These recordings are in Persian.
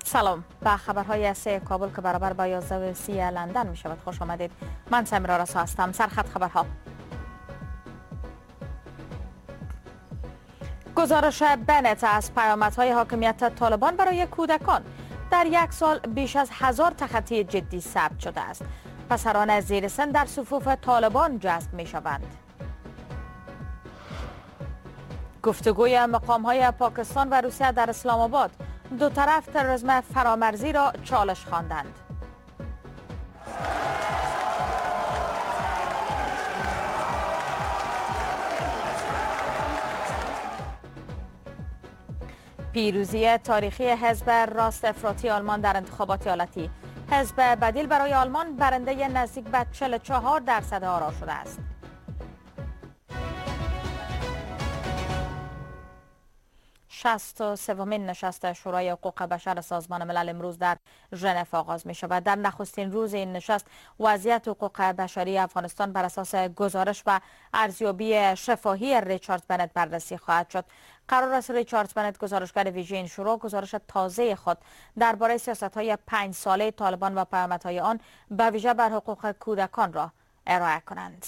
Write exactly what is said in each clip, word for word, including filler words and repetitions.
سلام به خبرهای سه کابل که برابر با یازده و سی لندن می شود خوش آمدید. من سمیرا رسا هستم. سرخط خبرها. گزارش بنت از پیامدهای حاکمیت طالبان برای کودکان. در یک سال بیش از هزار تخطی جدی ثبت شده است. پسران زیر سن در صفوف طالبان جذب می شوند. گفتگوی مقام‌های پاکستان و روسیه در اسلام آباد. دو طرف تروریسم فرامرزی را چالش خواندند. پیروزی تاریخی حزب راست افراطی آلمان در انتخابات ایالتی. حزب بدیل برای آلمان برنده نزدیک به چهل و چهار درصد آرا شده است. شصت و سومین نشست شورای حقوق بشر سازمان ملل امروز در ژنو آغاز می شود. در نخستین روز این نشست وضعیت حقوق بشری افغانستان بر اساس گزارش و ارزیابی شفاهی ریچارد بنت بررسی خواهد شد. قرار است ریچارد بنت گزارشگر ویژه این شورا گزارش تازه خود درباره سیاست‌های پنج ساله طالبان و پیامدهای آن به ویژه بر حقوق کودکان را ارائه کنند.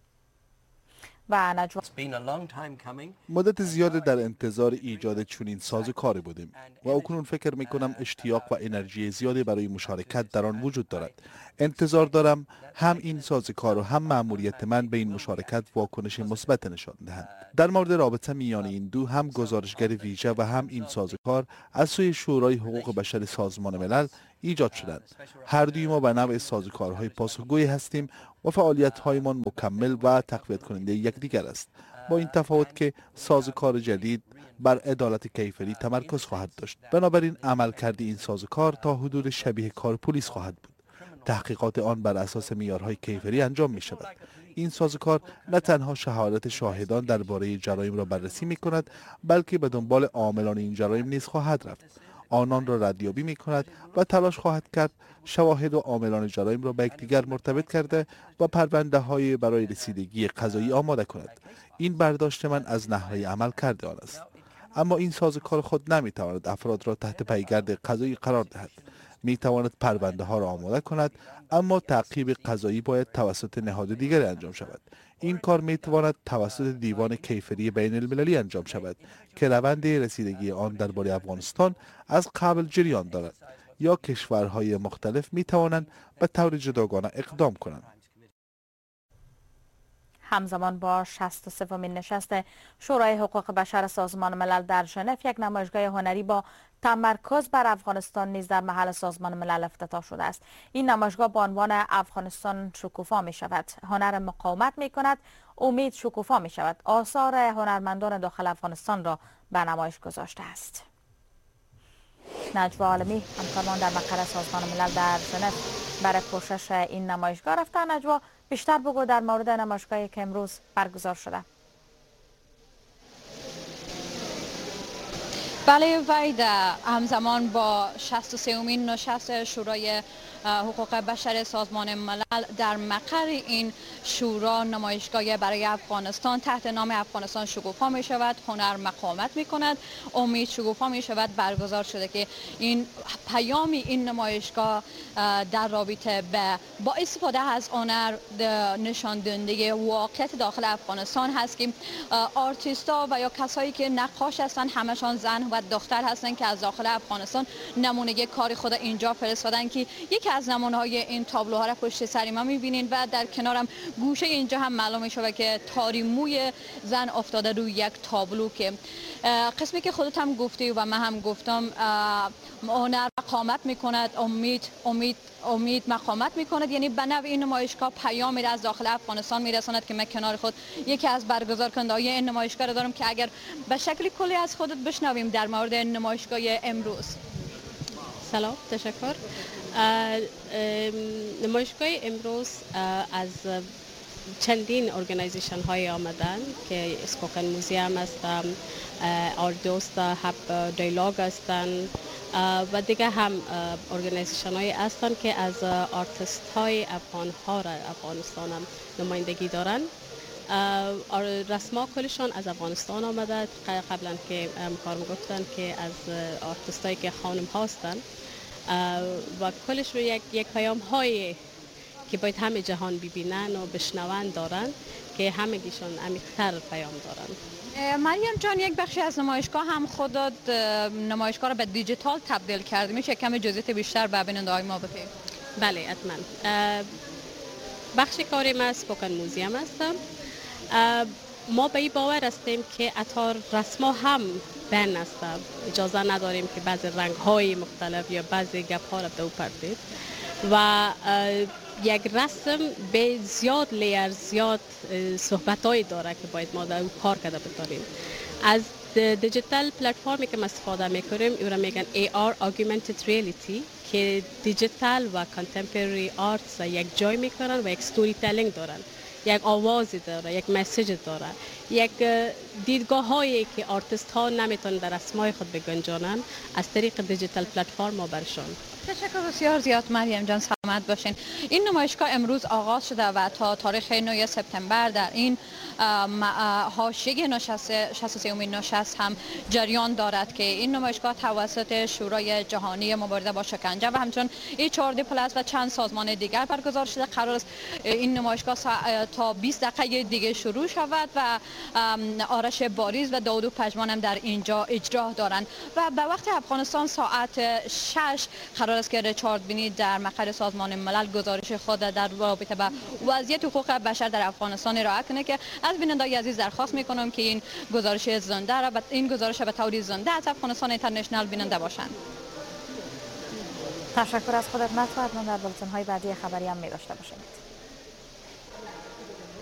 مدت زیاد در انتظار ایجاد چنین سازوکاری بودیم و اکنون فکر می کنم اشتیاق و انرژی زیادی برای مشارکت در آن وجود دارد. انتظار دارم هم این سازوکار و هم مأموریت من به این مشارکت واکنش مثبت نشان دهند. در مورد رابطه میان این دو هم گزارشگر ویژه و هم این سازوکار از سوی شورای حقوق بشر سازمان ملل ایجاد شدند. هر دوی ما به نوع سازوکارهای پاسخگوی هستیم و فعالیت‌هایمان مکمل و تقویت کننده یکدیگر است، با این تفاوت که سازوکار جدید بر عدالت کیفری تمرکز خواهد داشت. بنابراین عملکرد این سازوکار تا حدود شبیه کار پلیس خواهد بود. تحقیقات آن بر اساس معیارهای کیفری انجام می شود. این سازوکار نه تنها شهادت شاهدان درباره جرایم را بررسی می کند، بلکه به دنبال عاملان این جرایم نیز خواهد رفت. آنان را ردیابی می کند و تلاش خواهد کرد شواهد و عاملان جرایم را به یکدیگر مرتبط کرده و پرونده های برای رسیدگی قضایی آماده کند. این برداشت من از نحوه عمل کرده آن است. اما این سازوکار خود نمی تواند افراد را تحت پیگرد قضایی قرار دهد. می تواند پرونده ها را آماده کند، اما تعقیب قضایی باید توسط نهاد دیگری انجام شود. این کار می تواند توسط دیوان کیفری بین المللی انجام شود که روند رسیدگی آن درباره افغانستان از قبل جریان دارد، یا کشورهای مختلف می توانند به طور جداگانه اقدام کنند. همزمان با شصت و سومین نشست شورای حقوق بشر سازمان ملل در ژنو یک نمایشگاه هنری با تمرکز بر افغانستان نیز در محل سازمان ملل افتتاح شده است. این نمایشگاه با عنوان افغانستان شکوفا می شود. هنر مقاومت می کند، امید شکوفا می شود. آثار هنرمندان داخل افغانستان را به نمایش گذاشته است. نجوا عالمی همکارمان در مقر سازمان ملل در ژنو برای پوشش این نمایشگاه رفته. نجوا، بیشتر بگو در مورد نمایشگاهی که امروز برگزار شده. بله وید، همزمان با شصت و سومین نشست شورای حقوق بشر سازمان ملل در مقر این شورا نمایشگاه برای افغانستان تحت نام افغانستان شکوفا می شود، هنر مقاومت می کند، امید شکوفا می شود برگزار شده که این پیام این نمایشگاه در رابطه به با استفاده از هنر نشان دهنده واقعیت داخل افغانستان هست که آرتیستا و یا کسایی که نقاش هستند همشان زن و دختر هستند که از داخل افغانستان نمونه کار خود اینجا فرستادن که یکی از نمونه های این تابلوها را پشت سر ما میبینین و در کنارم گوشه اینجا هم معلوم میشه که تاری موی زن افتاده روی یک تابلو که قسمی که خودت هم گفتی و من هم گفتم هنر مقاومت میکند، امید امید امید مقاومت میکند، یعنی به نوع این نمایشگاه پیامی را از داخل افغانستان میرساند که من کنار خود یکی از برگزار کننده های این نمایشگاه را دارم که اگر به شکل کلی از خودت بشنویم در مورد نمایشگاه امروز. سلام، تشکر. نمایشگاه امروز از چندین ارگانیزیشن های آمدن که اسپوکن موزیم است، آردوست، هب دیالوگ هستند و دیگه هم ارگانیزیشن های هستند که از آرتیست های افغان ها را افغانستان هم نمایندگی دارند. رسما کلشان از افغانستان آمده. قبلا که کار گفتن که از آرتستایی که خانم هستن و کلش رو یک یک پیام های که باید همه جهان ببینن و بشنون دارن که همگیشان عمیق‌تر پیام دارن. مریم جان، یک بخشی از نمایشگاه هم خودت نمایشگاه را به دیجیتال تبدیل کرده، میشه کم جزئیات بیشتر به بیننده های ما بگید؟ بله حتما. بخش کاری ما اسپوکن موزیم هستم. ما به این باور هستیم که اتار رسما هم بین است، اجازه نداریم که بعضی رنگ های مختلف یا بعضی گپ ها را به او پردید و یک رسم به زیاد لیر زیاد صحبت هایی داره که باید ما در او کار کرده بتانیم. از دیجیتال پلتفرمی که ما استفاده میکنیم او را میگن ای آر Augmented Reality که دیجیتال و کانتمپرری آرتس یک جای میکنن و یک ستوری تلینگ دارن، یک آوازی داره، یک مسیج داره، یک دیدگاه هایی که آرتست ها نمیتونن در اسمای خود بگنجانن از طریق دیجیتال پلتفرم ها برشان. تشکر بسیار زیاد مریم جان، سلامت باشین. این نمایشگاه امروز آغاز شده و تا تاریخ نه سپتامبر در این حاشیه نشست شصت و سومین نشست هم جریان دارد که این نمایشگاه توسط شورای جهانی مبارزه با شکنجه و همچنین ای چهار دی پلاس و چند سازمان دیگر برگزار شده. قرار است این نمایشگاه تا بیست دقیقه دیگه شروع شود و آرش باریز و داوود پژمان هم در اینجا اجرا دارند و به وقت افغانستان ساعت شش قرار است که ریچارد بینی در مقر سازمان ملل گزارش خود در رابطه با وضعیت حقوق بشر در افغانستان ارائه کنه که از بینندگان عزیز درخواست میکنم که این گزارش زنده را این گزارش به طور زنده از افغانستان اینترنشنال بیننده باشند. تشکر از خودت مطلب. من در بولتن های بعدی خبری هم می داشته باشید.